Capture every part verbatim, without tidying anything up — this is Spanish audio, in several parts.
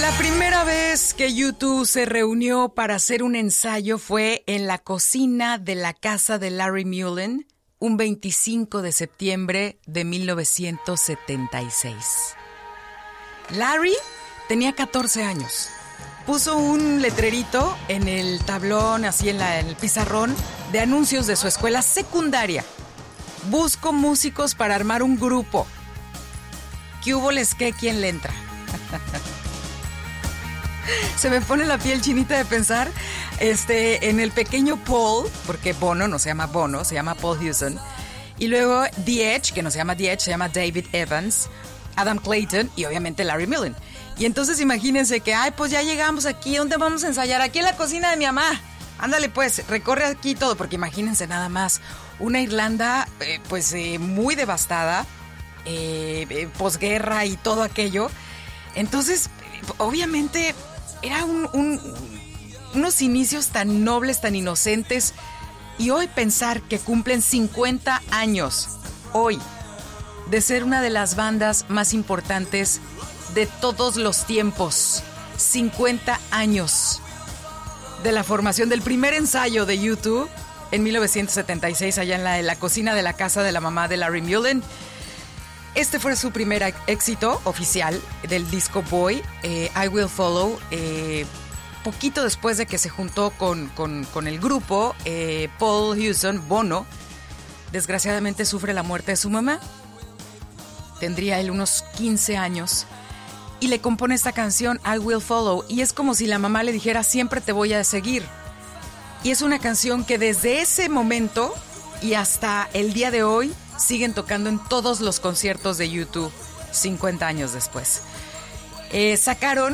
La primera vez que U dos se reunió para hacer un ensayo fue en la cocina de la casa de Larry Mullen, un veinticinco de septiembre de mil novecientos setenta y seis. Larry tenía catorce años. Puso un letrerito en el tablón, así en, la, en el pizarrón, de anuncios de su escuela secundaria. Busco músicos para armar un grupo. ¿Qué hubo les que quién le entra? Se me pone la piel chinita de pensar este, en el pequeño Paul, porque Bono no se llama Bono, se llama Paul Hewson. Y luego The Edge, que no se llama The Edge, se llama David Evans, Adam Clayton y obviamente Larry Mullen. Y entonces imagínense que, ay, pues ya llegamos aquí, ¿dónde vamos a ensayar? Aquí en la cocina de mi mamá. Ándale pues, recorre aquí todo, porque imagínense nada más, una Irlanda eh, pues eh, muy devastada, eh, eh, posguerra y todo aquello. Entonces, obviamente, era un, un, unos inicios tan nobles, tan inocentes. Y hoy pensar que cumplen cincuenta años, hoy, de ser una de las bandas más importantes de todos los tiempos. cincuenta años de la formación del primer ensayo de U dos en mil novecientos setenta y seis, allá en la, en la cocina de la casa de la mamá de Larry Mullen. Este fue su primer éxito oficial del disco Boy, eh, I Will Follow. Eh, poquito después de que se juntó con, con, con el grupo, eh, Paul Hewson, Bono, desgraciadamente sufre la muerte de su mamá. Tendría él unos quince años y le compone esta canción, I Will Follow, y es como si la mamá le dijera, siempre te voy a seguir. Y es una canción que desde ese momento y hasta el día de hoy siguen tocando en todos los conciertos de U dos, cincuenta años después. Eh, sacaron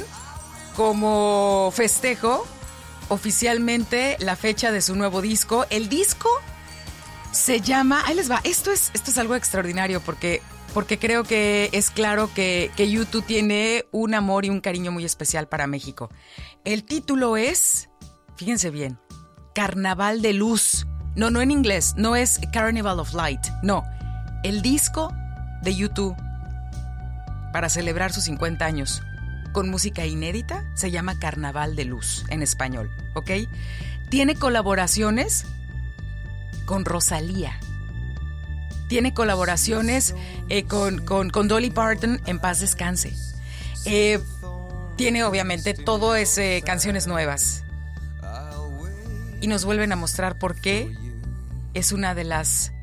como festejo oficialmente la fecha de su nuevo disco. El disco se llama, ahí les va, esto es, esto es algo extraordinario porque, porque creo que es claro que, que U dos tiene un amor y un cariño muy especial para México. El título es, fíjense bien, Carnaval de Luz. No, no en inglés, no es Carnival of Light, no. El disco de U dos para celebrar sus cincuenta años con música inédita se llama Carnaval de Luz en español, ¿ok? Tiene colaboraciones con Rosalía. Tiene colaboraciones eh, con, con, con Dolly Parton, en paz descanse. Eh, tiene obviamente todo ese canciones nuevas. Y nos vuelven a mostrar por qué es una de las